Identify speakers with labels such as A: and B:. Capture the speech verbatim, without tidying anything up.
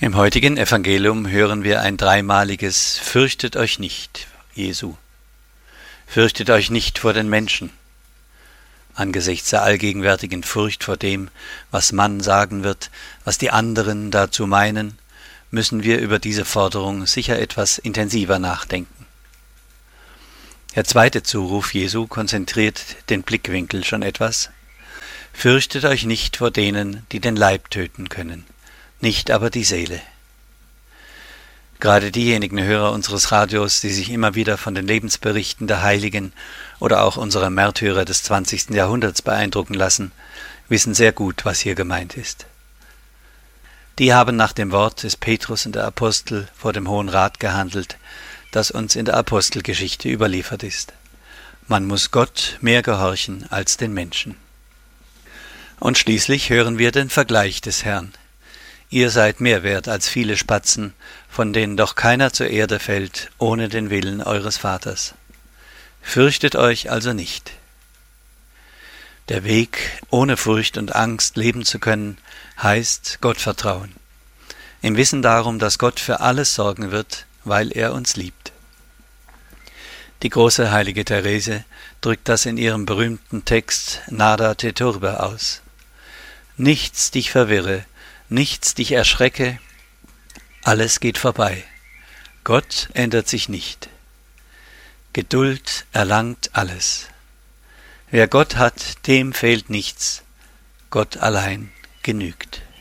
A: Im heutigen Evangelium hören wir ein dreimaliges Fürchtet euch nicht, Jesu. Fürchtet euch nicht vor den Menschen. Angesichts der allgegenwärtigen Furcht vor dem, was man sagen wird, was die anderen dazu meinen, müssen wir über diese Forderung sicher etwas intensiver nachdenken. Der zweite Zuruf Jesu konzentriert den Blickwinkel schon etwas. Fürchtet euch nicht vor denen, die den Leib töten können, nicht aber die Seele. Gerade diejenigen Hörer unseres Radios, die sich immer wieder von den Lebensberichten der Heiligen oder auch unserer Märtyrer des zwanzigsten Jahrhunderts beeindrucken lassen, wissen sehr gut, was hier gemeint ist. Die haben nach dem Wort des Petrus und der Apostel vor dem Hohen Rat gehandelt, das uns in der Apostelgeschichte überliefert ist. Man muss Gott mehr gehorchen als den Menschen. Und schließlich hören wir den Vergleich des Herrn. Ihr seid mehr wert als viele Spatzen, von denen doch keiner zur Erde fällt, ohne den Willen eures Vaters. Fürchtet euch also nicht. Der Weg, ohne Furcht und Angst leben zu können, heißt Gottvertrauen. Im Wissen darum, dass Gott für alles sorgen wird, weil er uns liebt. Die große heilige Therese drückt das in ihrem berühmten Text Nada te turbe aus. Nichts dich verwirre, nichts dich erschrecke, alles geht vorbei. Gott ändert sich nicht. Geduld erlangt alles. Wer Gott hat, dem fehlt nichts. Gott allein genügt.